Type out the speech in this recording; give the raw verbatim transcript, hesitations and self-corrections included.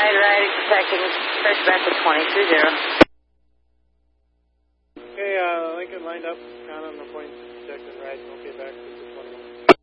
Ride, ride, expecting first back to twenty two zero. Okay, uh, Lincoln lined up, count on the point, check and ride, okay, back to twenty.